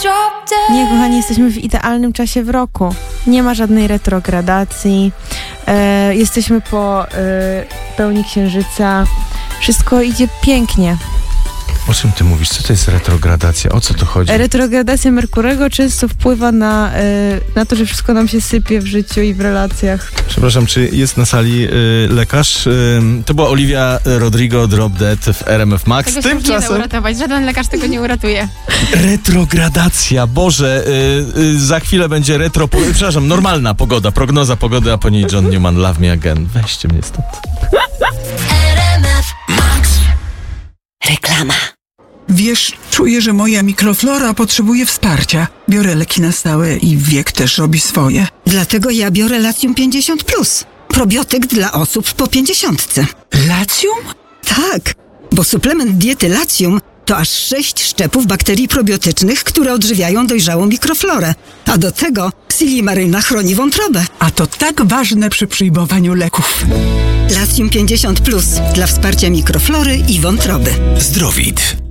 Nie, kochani, jesteśmy w idealnym czasie w roku. Nie ma żadnej retrogradacji. Jesteśmy po pełni księżyca. Wszystko idzie pięknie. O czym ty mówisz? Co to jest retrogradacja? O co tu chodzi? Retrogradacja Merkurego często wpływa na to, że wszystko nam się sypie w życiu i w relacjach. Przepraszam, czy jest na sali lekarz? To była Olivia Rodrigo, Drop Dead w RMF Max. Tego się nie da uratować. Żaden lekarz tego nie uratuje. Retrogradacja. Boże, za chwilę będzie normalna pogoda. Prognoza pogody, a po niej John Newman, Love Me Again. Weźcie mnie stąd. RMF Max. Reklama. Wiesz, czuję, że moja mikroflora potrzebuje wsparcia. Biorę leki na stałe i wiek też robi swoje. Dlatego ja biorę Latium 50+. Probiotyk dla osób po 50. Latium? Tak, bo suplement diety Latium to aż 6 szczepów bakterii probiotycznych, które odżywiają dojrzałą mikroflorę. A do tego Silimaryna chroni wątrobę. A to tak ważne przy przyjmowaniu leków. Latium 50+, dla wsparcia mikroflory i wątroby. Zdrowit.